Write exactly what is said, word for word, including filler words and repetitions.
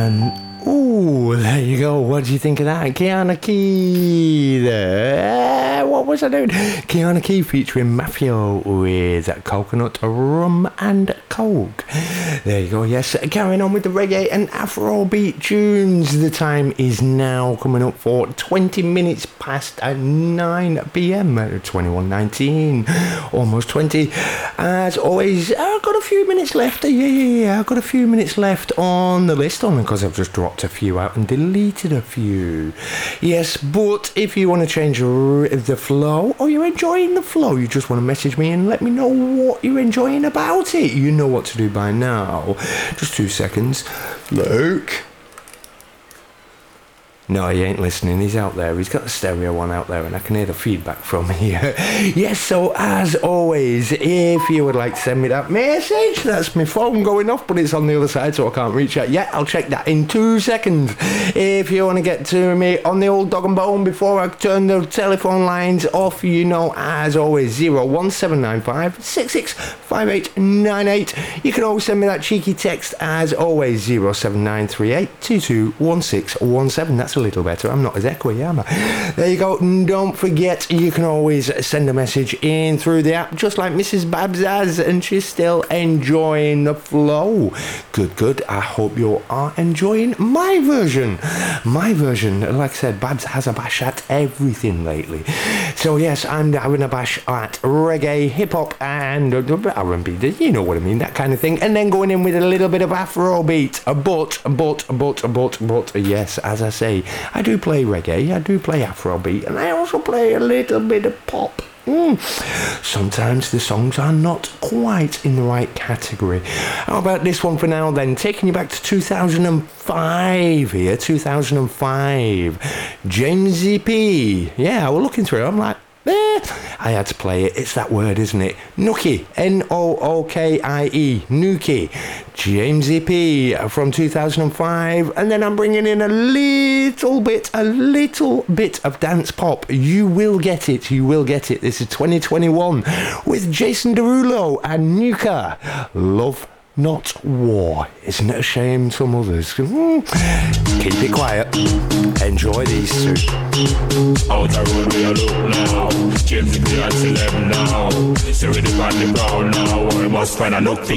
And ooh, there you go. What do you think of that? Kiana Key there. What was I doing? Kiana Key featuring Mafio with Coconut Rum and Coke. There you go. Yes, carrying on with the reggae and Afrobeat tunes. The time is now coming up for twenty minutes past nine p.m. twenty-one nineteen, almost twenty. As always, I've got a few minutes left. Yeah, yeah, yeah. I've got a few minutes left on the list, only because I've just dropped a few out and deleted a few. Yes, but if you want to change the flow, or you're enjoying the flow, you just want to message me and let me know what you're enjoying about it. You know what to do by now. Just two seconds. Luke. No, he ain't listening. He's out there. He's got the stereo one out there and I can hear the feedback from here. Yes, so as always, if you would like to send me that message, that's my phone going off, but it's on the other side, so I can't reach out yet. I'll check that in two seconds. If you want to get to me on the old dog and bone before I turn the telephone lines off, you know, as always, zero one seven nine five six six five eight nine eight. You can always send me that cheeky text, as always, zero seven nine three eight two two one six one seven. That's a little better. I'm not as echoey, am I? There you go. Don't forget, you can always send a message in through the app, just like Missus Babs has, and she's still enjoying the flow. Good, good. I hope you are enjoying my version. My version, like I said, Babs has a bash at everything lately. So yes, I'm having a bash at reggae, hip-hop, and R and B. You know what I mean, that kind of thing. And then going in with a little bit of Afrobeat. But, but, but, but, but, yes, as I say, I do play reggae, I do play Afrobeat, and I also play a little bit of pop. Mm. Sometimes the songs are not quite in the right category. How about this one for now then? Taking you back to two thousand five here, two thousand five. Jamesy P. Yeah, we're looking through it. I'm like, eh. I had to play it. It's that word, isn't it? Nookie. N O O K I E. Nookie. Jamesy P from two thousand five. And then I'm bringing in a little bit, a little bit of dance pop. You will get it. You will get it. This is twenty twenty-one with Jason Derulo and Nuka. Love Not War. Isn't it a shame some others? Mm. Keep it quiet. Enjoy these two. Out the road we a look now. James the P at eleven now. So we the party ground now. We must find a look to